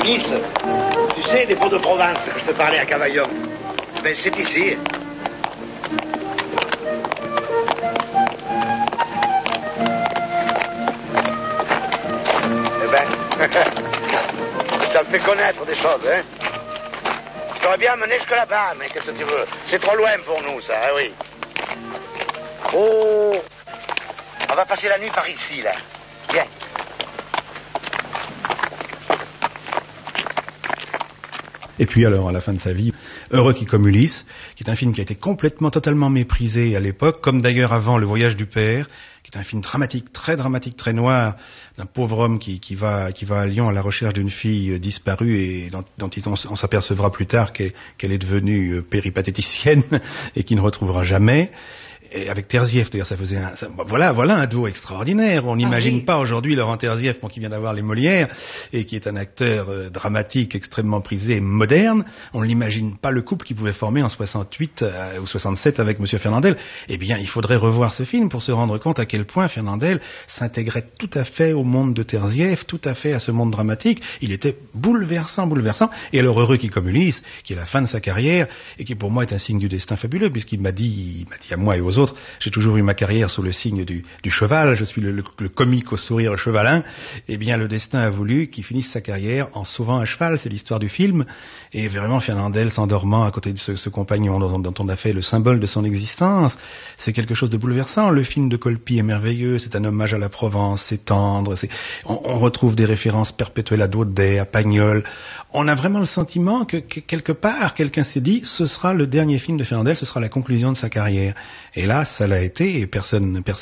Nice. Tu sais, les pots de Provence que je te parlais à Cavaillon. Ben, c'est ici. Eh ben, ça me fait connaître des choses, hein. Je t'aurais bien amené jusque là-bas, mais qu'est-ce que tu veux? C'est trop loin pour nous, ça, hein, oui. Oh, on va passer la nuit par ici, là. Viens. Et puis alors, à la fin de sa vie, Heureux qui comme Ulysse, qui est un film qui a été totalement méprisé à l'époque, comme d'ailleurs avant Le Voyage du Père, qui est un film dramatique, très noir, d'un pauvre homme qui va à Lyon à la recherche d'une fille disparue et dont on s'apercevra plus tard qu'elle est devenue péripatéticienne et qu'il ne retrouvera jamais. Et avec Terzieff, d'ailleurs, voilà un duo extraordinaire. On n'imagine pas aujourd'hui Laurent Terzieff, qui vient d'avoir les Molières et qui est un acteur dramatique extrêmement prisé et moderne. On n'imagine pas le couple qu'il pouvait former en 68 ou 67 avec Monsieur Fernandel. Eh bien, il faudrait revoir ce film pour se rendre compte à quel point Fernandel s'intégrait tout à fait au monde de Terzieff, tout à fait à ce monde dramatique. Il était bouleversant. Et alors Heureux qui comme Ulysse, qui est la fin de sa carrière et qui pour moi est un signe du destin fabuleux, puisqu'il m'a dit à moi et aux autres, j'ai toujours eu ma carrière sous le signe du cheval, je suis le comique au sourire chevalin. Eh bien, le destin a voulu qu'il finisse sa carrière en sauvant un cheval, c'est l'histoire du film. Et vraiment, Fernandel s'endormant à côté de ce compagnon dont on a fait le symbole de son existence, c'est quelque chose de bouleversant. Le film de Colpi est merveilleux, c'est un hommage à la Provence, c'est tendre, on retrouve des références perpétuelles à Daudet, à Pagnol. On a vraiment le sentiment que quelque part, quelqu'un s'est dit, ce sera le dernier film de Fernandel, ce sera la conclusion de sa carrière. Et là, ça l'a été, et personne